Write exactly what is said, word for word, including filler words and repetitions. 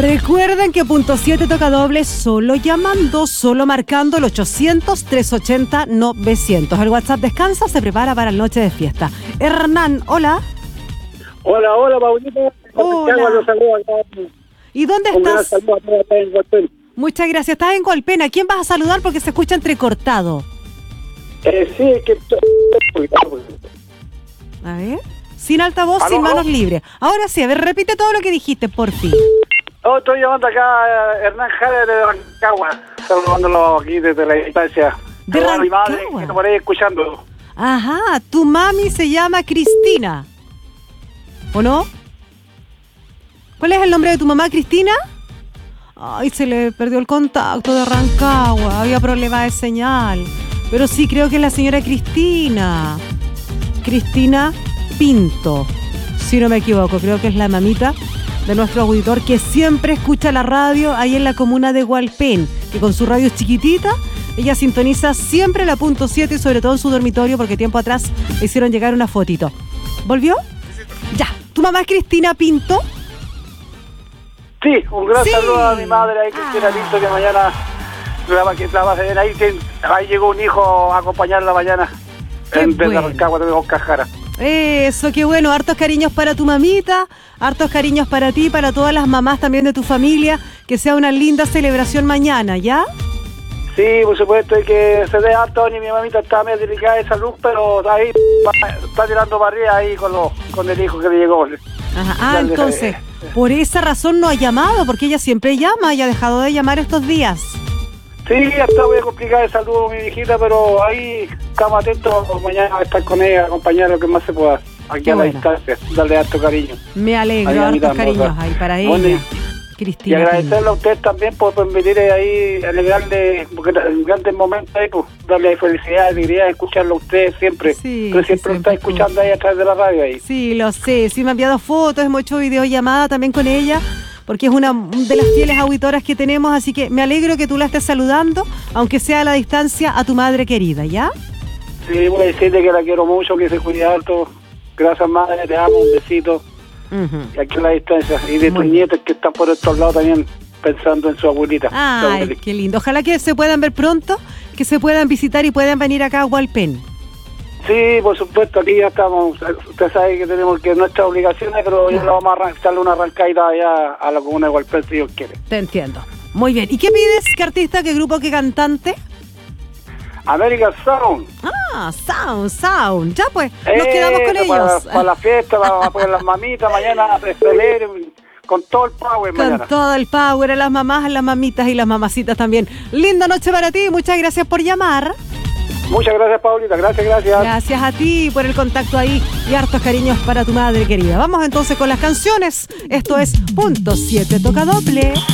Recuerden que Punto siete toca doble solo llamando, solo marcando el ochocientos, trescientos ochenta, novecientos. El WhatsApp descansa, se prepara para la noche de fiesta. Hernán, hola. Hola, hola, Paulita. Hola. Los saludo acá. ¿Y dónde Un gran estás? saludo a todos acá en Guatén. Muchas gracias. Estás en Colpena. ¿A quién vas a saludar? Porque se escucha entrecortado. Eh, sí, es que... A ver. Sin altavoz, ¿Aló, sin manos aló? libres. Ahora sí, a ver, repite todo lo que dijiste, por fin. Oh, estoy llamando acá a Hernán Jara de Rancagua, saludándolo aquí desde la distancia. ¿De Saludo a mi madre, Rancagua? que está por ahí escuchando. Ajá, tu mami se llama Cristina. ¿O no? ¿Cuál es el nombre de tu mamá, Cristina? Ay, se le perdió el contacto de Rancagua. Había problema de señal. Pero sí, creo que es la señora Cristina. Cristina Pinto. Si no me equivoco, creo que es la mamita de nuestro auditor que siempre escucha la radio ahí en la comuna de Hualpén, que con su radio chiquitita, ella sintoniza siempre la punto siete, sobre todo en su dormitorio, porque tiempo atrás le hicieron llegar una fotito. ¿Volvió? Ya. ¿Tu mamá es Cristina Pinto? Sí, un gran Sí. saludo a mi madre ahí, Cristina Ah. Pinto, que mañana la va, que la va a hacer ahí. Que, ahí llegó un hijo a acompañarla mañana. Qué En, desde bueno. Rancagua, de Oscar Jara. Eso, qué bueno. Hartos cariños para tu mamita, hartos cariños para ti, para todas las mamás también de tu familia. Que sea una linda celebración mañana, ¿ya? Sí, por supuesto, hay que se dé harto. Y mi mamita está medio delicada de salud, pero ahí va- está tirando para arriba ahí con, los, con el hijo que le llegó. Ajá. Ah, Dale, entonces, eh. por esa razón no ha llamado, porque ella siempre llama y ha dejado de llamar estos días. Sí, está muy complicada de salud mi viejita, pero ahí estamos atentos. Mañana a estar con ella, acompañar lo que más se pueda. Aquí Qué a la bueno. distancia, darle harto cariño. Me Ahí, alegro, hartos mamita cariños hermosa. ahí para Bueno, ella. Y Cristina agradecerle Pinto. a usted también por permitir ahí alegrarle, porque en grandes momentos ahí, pues, darle felicidad, alegría, escucharlo a usted siempre. Sí, Pero sí, siempre lo está siempre escuchando ahí a través de la radio ahí. Sí, lo sé. Sí, me ha enviado fotos, hemos hecho videollamada también con ella, porque es una de las fieles auditoras que tenemos, así que me alegro que tú la estés saludando, aunque sea a la distancia, a tu madre querida, ¿ya? Sí, voy a decirle que la quiero mucho, que se cuide harto. Gracias, madre, te amo, un besito. Ujú. Y aquí a la distancia. Y de Muy tus bien. nietos que están por estos lados también pensando en su abuelita. su Ay, abuelita. qué lindo. Ojalá que se puedan ver pronto, que se puedan visitar y puedan venir acá a Hualpén. Sí, por supuesto, aquí ya estamos. Usted sabe que tenemos que nuestras obligaciones, pero ya le vamos a arrancarle una arrancadita allá a la comuna de Hualpén, si Dios quiere. Te entiendo. Muy bien. ¿Y qué pides? ¿Qué artista, qué grupo, qué cantante? American Sound. Ah, Sound, Sound. Ya pues, nos Eh, quedamos con para, ellos. para la fiesta, para apoyar las mamitas, mañana celebren con todo el power Con mañana. todo el power a las mamás, a las mamitas y las mamacitas también. Linda noche para ti, muchas gracias por llamar. Muchas gracias, Paulita, gracias, gracias. Gracias a ti por el contacto ahí y hartos cariños para tu madre querida. Vamos entonces con las canciones. Esto es Punto siete Toca Doble.